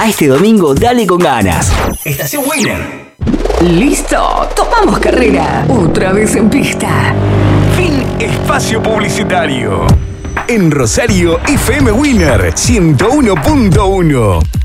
este domingo dale con ganas. Estación Winner. Listo, tomamos carrera. Otra vez en pista. Fin espacio publicitario. En Rosario, FM Winner 101.1.